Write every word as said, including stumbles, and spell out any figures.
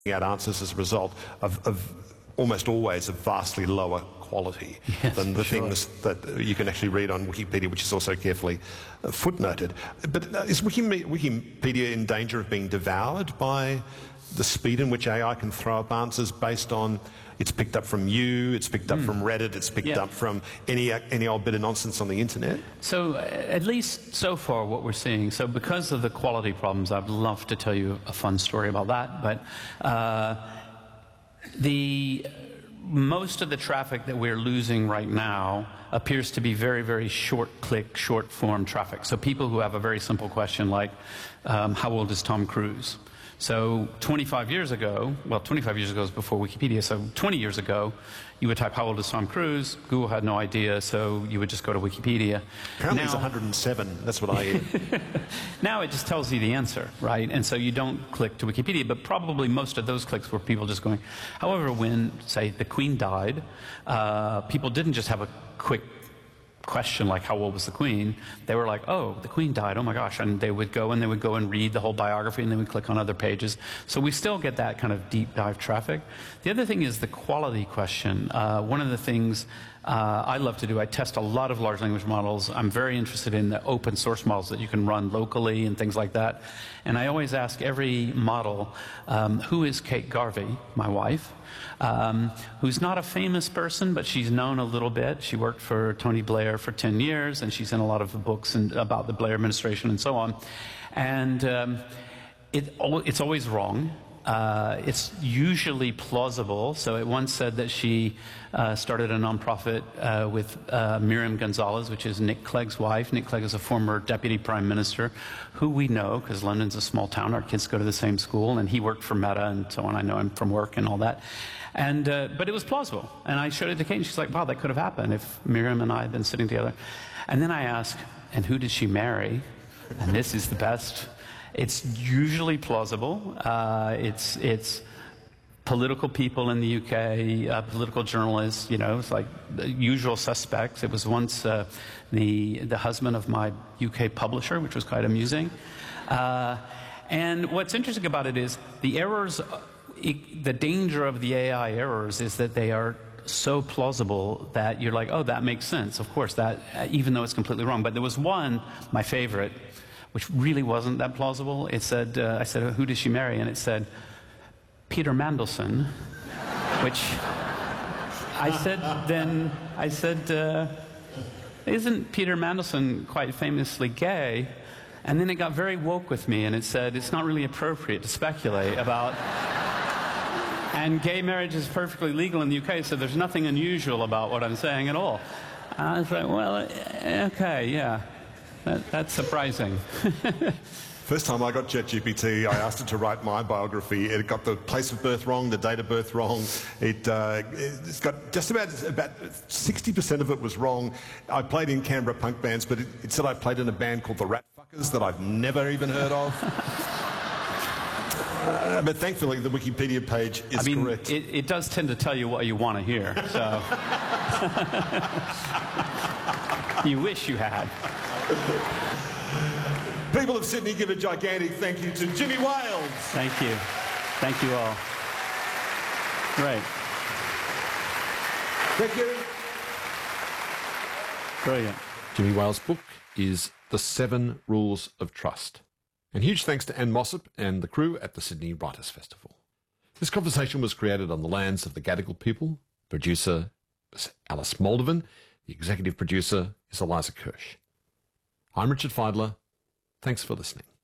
out answers as a result of, of almost always of vastly lower quality yes, than the sure. things that you can actually read on Wikipedia, which is also carefully uh, footnoted. But uh, is Wiki Wikipedia in danger of being devoured by the speed in which A I can throw up answers based on it's picked up from you, it's picked up mm. from Reddit, it's picked yeah. up from any any old bit of nonsense on the internet? So, at least so far what we're seeing, so because of the quality problems, I'd love to tell you a fun story about that, but uh, the most of the traffic that we're losing right now appears to be very, very short-click, short-form traffic. So people who have a very simple question like, um, how old is Tom Cruise? So twenty-five years ago, well, twenty-five years ago was before Wikipedia, so twenty years ago, you would type, how old is Tom Cruise? Google had no idea, so you would just go to Wikipedia. Apparently now, he's one hundred and seven, that's what I hear. Now it just tells you the answer, right? And so you don't click to Wikipedia, but probably most of those clicks were people just going. However, when, say, the Queen died, uh, people didn't just have a quick question like how old was the Queen. They were like, oh, the Queen died, oh my gosh, and they would go and they would go and read the whole biography and they would click on other pages. So we still get that kind of deep dive traffic. The other thing is the quality question. Uh, one of the things uh, I love to do, I test a lot of large language models. I'm very interested in the open source models that you can run locally and things like that. And I always ask every model, um, who is Kate Garvey, my wife? Um, who's not a famous person, but she's known a little bit. She worked for Tony Blair for ten years, and she's in a lot of the books and, about the Blair administration and so on. And um, it, it's always wrong. Uh, it's usually plausible. So it once said that she uh, started a nonprofit uh, with uh, Miriam Gonzalez, which is Nick Clegg's wife. Nick Clegg is a former deputy prime minister who we know because London's a small town. Our kids go to the same school, and he worked for Meta and so on. I know him from work and all that. And, uh, but it was plausible. And I showed it to Kate, and she's like, wow, that could have happened if Miriam and I had been sitting together. And then I ask, and who did she marry? And this is the best. It's usually plausible. Uh, it's, it's political people in the U K, uh, political journalists, you know, it's like the usual suspects. It was once uh, the, the husband of my U K publisher, which was quite amusing. Uh, and what's interesting about it is the errors, it, the danger of the A I errors is that they are so plausible that you're like, oh, that makes sense. Of course, that, even though it's completely wrong. But there was one, my favorite, which really wasn't that plausible. It said, uh, I said, who did she marry? And it said, Peter Mandelson, which I said then, I said, uh, isn't Peter Mandelson quite famously gay? And then it got very woke with me, and it said, it's not really appropriate to speculate about, and gay marriage is perfectly legal in the U K, so there's nothing unusual about what I'm saying at all. And I was like, well, okay, yeah. That, that's surprising. First time I got ChatGPT, I asked it to write my biography. It got the place of birth wrong, the date of birth wrong. It, uh, it's got just about about sixty percent of it was wrong. I played in Canberra punk bands, but it, it said I played in a band called the Rat Fuckers that I've never even heard of. uh, but thankfully, the Wikipedia page is I mean, correct. It, it does tend to tell you what you want to hear. So you wish you had. People of Sydney, give a gigantic thank you to Jimmy Wales. Thank you. Thank you all. Great. Thank you. Brilliant. Jimmy Wales' book is The Seven Rules of Trust. And huge thanks to Anne Mossop and the crew at the Sydney Writers' Festival. This conversation was created on the lands of the Gadigal people. Producer is Alice Moldovan. The executive producer is Eliza Kirsch. I'm Richard Feidler. Thanks for listening.